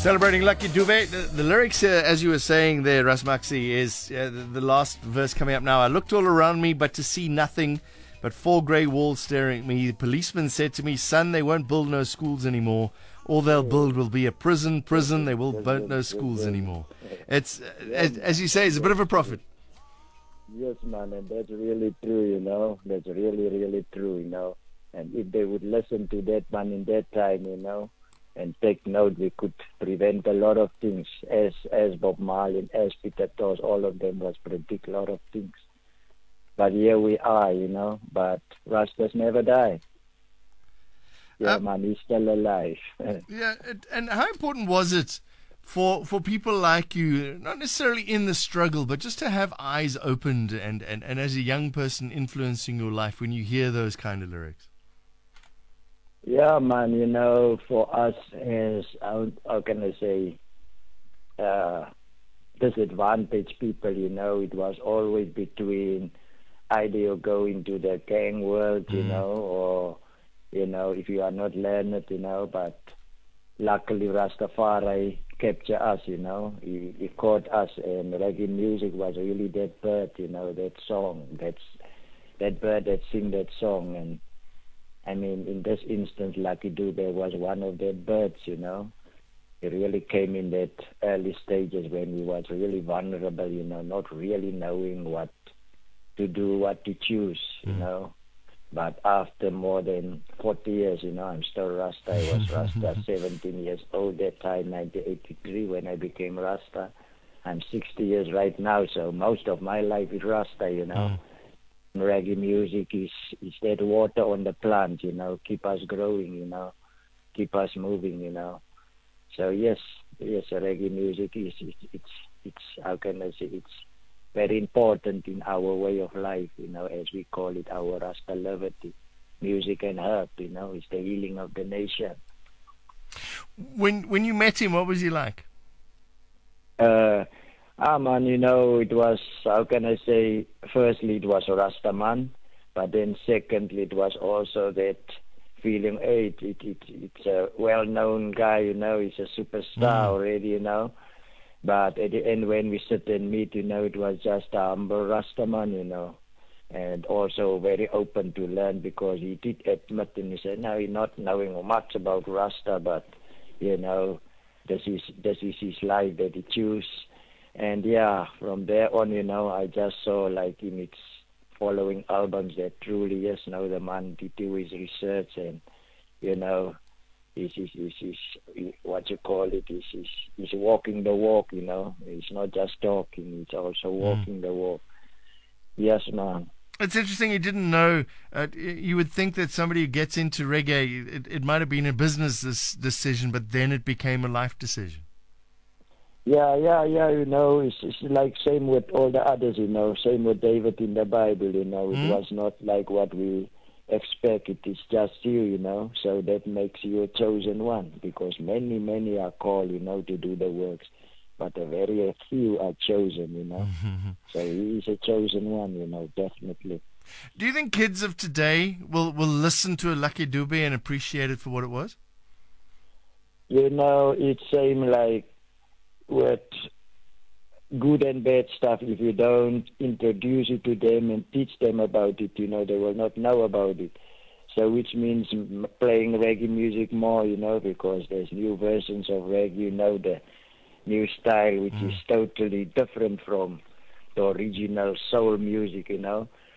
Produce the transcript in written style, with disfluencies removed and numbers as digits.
Celebrating Lucky Dube. The lyrics, as you were saying there, Ras Maxi, is the last verse coming up now. I looked all around me, but to see nothing but four grey walls staring at me. The policeman said to me, son, they won't build no schools anymore. All they'll build will be a prison. They will build no schools anymore. It's, as you say, it's a bit of a prophet. Yes, man, and that's really true, That's really, really true, And if they would listen to that man in that time, and take note, we could prevent a lot of things. As Bob Marley, as Peter Tosh, all of them was predict a lot of things. But here we are, But Rastas never die. Yeah, man, he's still alive. Yeah, and how important was it for people like you, not necessarily in the struggle, but just to have eyes opened and as a young person influencing your life when you hear those kind of lyrics? Yeah, man, for us as, how can I say, disadvantaged people, it was always between either you go into the gang world, or, if you are not learned, but luckily Rastafari captured us, he caught us, and reggae music was really that bird, that song, that bird that sing that song, and I mean, in this instance, Lucky Dube was one of the birds, He really came in that early stages when he was really vulnerable, not really knowing what to do, what to choose, But after more than 40 years, I'm still Rasta. I was Rasta 17 years old that time, 1983, when I became Rasta. I'm 60 years right now, so most of my life is Rasta, Reggae music is that water on the plant, keep us growing, keep us moving, So yes, reggae music it's how can I say, it's very important in our way of life, as we call it, our Rasta levity. Music and herb, it's the healing of the nation. When you met him, what was he like? Man, it was, how can I say, firstly it was a Rasta man, but then secondly it was also that feeling, it's a well-known guy, he's a superstar already, But at the end when we sit and meet, it was just a humble Rasta man, and also very open to learn, because he did admit, and he said, no, he's not knowing much about Rasta, but, this is his life that he chose. And yeah, from there on, I just saw like in its following albums that truly, yes, now the man did do his research, and, he's what you call it, he's walking the walk, He's not just talking, he's also walking the walk. Yes, man. It's interesting you didn't know. You would think that somebody who gets into reggae, it might have been a business decision, but then it became a life decision. Yeah, it's like same with all the others, same with David in the Bible, it was not like what we expect, it is just you, so that makes you a chosen one, because many are called, to do the works, but a very few are chosen, so he is a chosen one, definitely. Do you think kids of today will listen to a Lucky Dube and appreciate it for what it was? It seems like with good and bad stuff, if you don't introduce it to them and teach them about it, they will not know about it. So which means playing reggae music more, because there's new versions of reggae, the new style, which is totally different from the original soul music,